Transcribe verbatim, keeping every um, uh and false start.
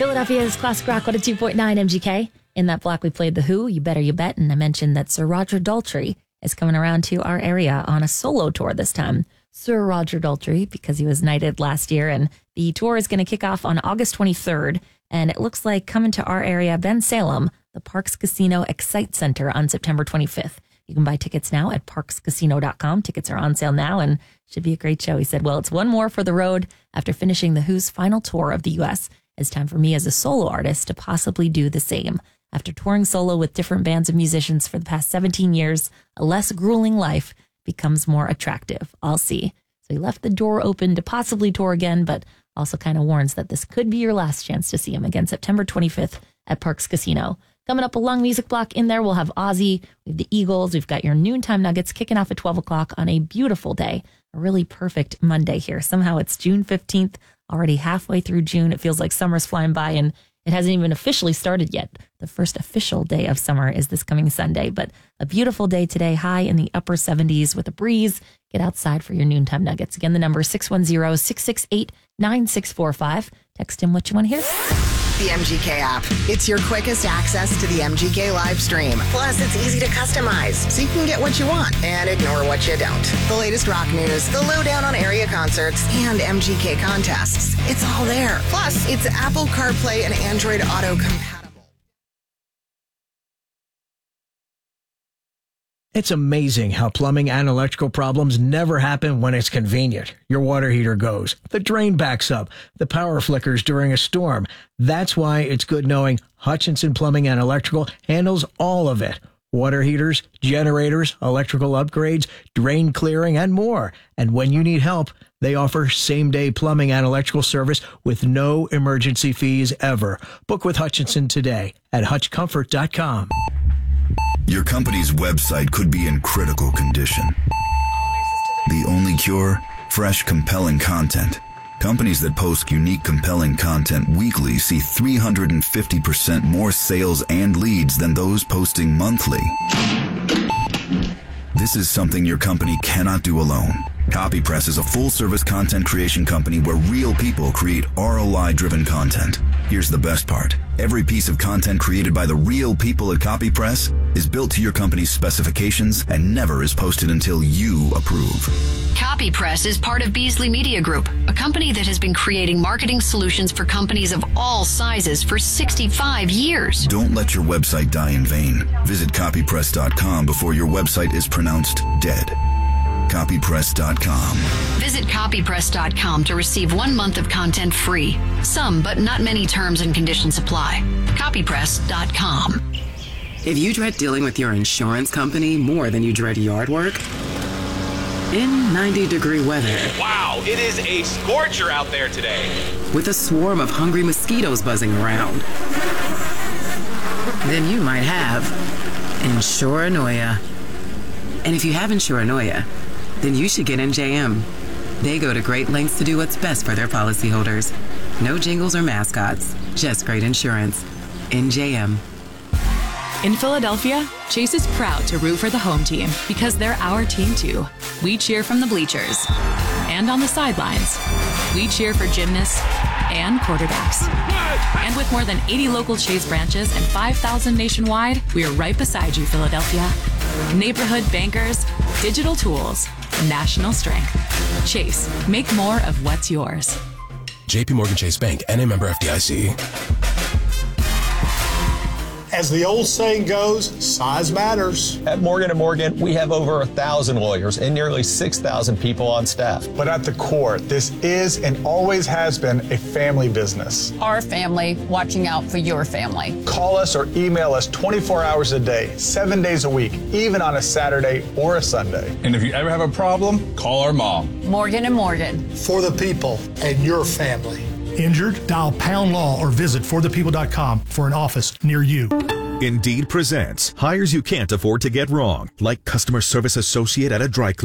Philadelphia's Classic Rock one oh two point nine M G K. In that block, we played The Who, You Better You Bet, and I mentioned that Sir Roger Daltrey is coming around to our area on a solo tour this time. Sir Roger Daltrey, because he was knighted last year, and the tour is going to kick off on August twenty-third, and it looks like coming to our area, Ben Salem, the Parks Casino Excite Center on September twenty-fifth. You can buy tickets now at parks casino dot com. Tickets are on sale now and should be a great show. He said, well, it's one more for the road after finishing The Who's final tour of the U S. It's time for me as a solo artist to possibly do the same. After touring solo with different bands of musicians for the past seventeen years, a less grueling life becomes more attractive. I'll see. So he left the door open to possibly tour again, but also kind of warns that this could be your last chance to see him again, September twenty-fifth at Parks Casino. Coming up a long music block in there, we'll have Ozzy, we have the Eagles, we've got your Noontime Nuggets kicking off at twelve o'clock on a beautiful day, a really perfect Monday here. Somehow it's June fifteenth, already halfway through June. It feels like summer's flying by and it hasn't even officially started yet. The first official day of summer is this coming Sunday, but a beautiful day today, high in the upper seventies with a breeze. Get outside for your Noontime Nuggets. Again, the number is six one zero, six six eight, nine six four five. Text him what you want to hear. The M G K app. It's your quickest access to the M G K live stream. Plus, it's easy to customize, so you can get what you want and ignore what you don't. The latest rock news, the lowdown on area concerts, and M G K contests. It's all there. Plus, it's Apple CarPlay and Android Auto compatible. It's amazing how plumbing and electrical problems never happen when it's convenient. Your water heater goes, the drain backs up, the power flickers during a storm. That's why it's good knowing Hutchinson Plumbing and Electrical handles all of it. Water heaters, generators, electrical upgrades, drain clearing, and more. And when you need help, they offer same-day plumbing and electrical service with no emergency fees ever. Book with Hutchinson today at hutch comfort dot com. Your company's website could be in critical condition. The only cure? Fresh, compelling content. Companies that post unique, compelling content weekly see three hundred fifty percent more sales and leads than those posting monthly. This is something your company cannot do alone. CopyPress is a full-service content creation company where real people create R O I-driven content. Here's the best part. Every piece of content created by the real people at CopyPress is built to your company's specifications and never is posted until you approve. CopyPress is part of Beasley Media Group, a company that has been creating marketing solutions for companies of all sizes for sixty-five years. Don't let your website die in vain. Visit copypress dot com before your website is pronounced dead. copypress dot com. Visit copypress dot com to receive one month of content free. Some, but not many terms and conditions apply. copypress dot com. If you dread dealing with your insurance company more than you dread yard work, in ninety degree weather. Wow, it is a scorcher out there today. With a swarm of hungry mosquitoes buzzing around, then you might have Insuranoia. And if you have Insuranoia, then you should get N J M. They go to great lengths to do what's best for their policyholders. No jingles or mascots, just great insurance. N J M. In Philadelphia, Chase is proud to root for the home team because they're our team too. We cheer from the bleachers and on the sidelines. We cheer for gymnasts and quarterbacks. And with more than eighty local Chase branches and five thousand nationwide, we are right beside you, Philadelphia. Neighborhood bankers, digital tools, national strength. Chase, make more of what's yours. J P Morgan Chase Bank, N A member F D I C. As the old saying goes, size matters. At Morgan and Morgan, we have over a thousand lawyers and nearly six thousand people on staff. But at the core, this is and always has been a family business. Our family watching out for your family. Call us or email us twenty-four hours a day, seven days a week, even on a Saturday or a Sunday. And if you ever have a problem, call our mom. Morgan and Morgan. For the people and your family. Injured? Dial pound law or visit for the people dot com for an office near you. Indeed presents hires you can't afford to get wrong, like customer service associate at a dry cleaner.